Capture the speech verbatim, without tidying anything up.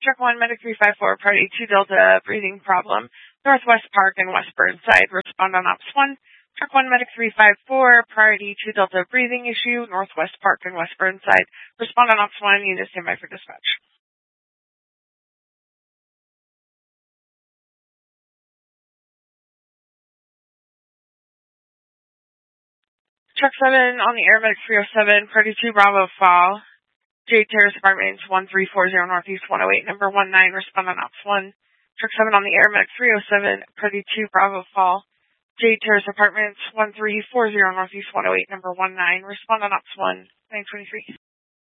Truck one, Medic three five four, Party two Delta, breathing problem, Northwest Park and West Burnside. Respond on Ops one. Truck one, Medic three five four, Priority two Delta, breathing issue, Northwest Park and West Burnside. Respond on Ops one, unit standby for dispatch. Truck seven on the air, Medic three oh seven, Party two Bravo Fall, J Terrace Apartments one three four zero Northeast one oh eight, number one nine, respond on Ops one. Truck seven on the air, Medic three oh seven, Party two Bravo Fall, J Terrace Apartments one three four zero Northeast one oh eight, number one nine, respond on Ops one, nine twenty-three.